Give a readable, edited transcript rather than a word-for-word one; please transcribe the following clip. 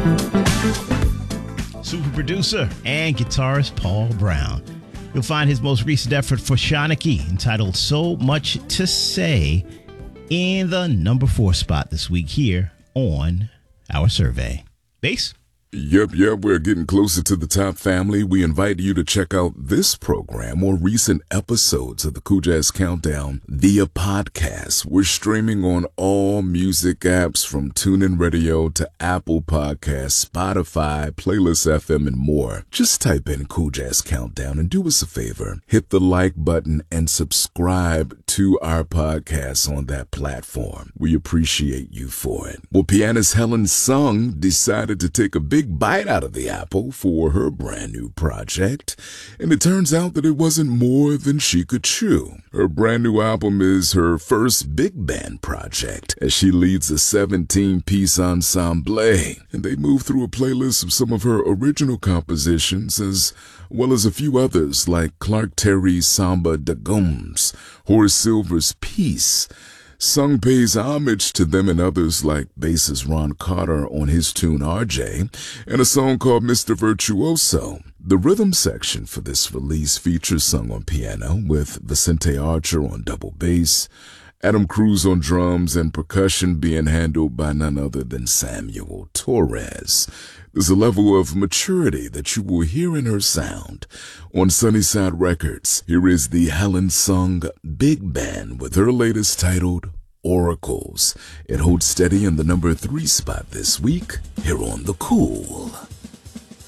Super producer and guitarist Paul Brown. You'll find his most recent effort for Shanachie, entitled So Much to Say, in the number 4 spot this week here on our survey. Bass? Yep, we're getting closer to the top, family. We invite you to check out this program or recent episodes of the Cool Jazz Countdown via podcast. We're streaming on all music apps from TuneIn Radio to Apple Podcasts, Spotify, Playlist FM, and more. Just type in Cool Jazz Countdown and do us a favor. Hit the like button and subscribe to our podcast on that platform. We appreciate you for it. Well, pianist Helen Sung decided to take a big bite out of the apple for her brand new project, and it turns out that it wasn't more than she could chew. Her brand new album is her first big band project, as she leads a 17-piece ensemble, and they move through a playlist of some of her original compositions as well as a few others like Clark Terry's Samba de Gomes, Horace Silver's Peace. Sung pays homage to them and others like bassist Ron Carter on his tune RJ, and a song called Mr. Virtuoso. The rhythm section for this release features Sung on piano with Vicente Archer on double bass, Adam Cruz on drums, and percussion being handled by none other than Samuel Torres. There's a level of maturity that you will hear in her sound. On Sunnyside Records, here is the Helen Sung Big Band with her latest titled Oracles. It holds steady in the number 3 spot this week here on The Cool.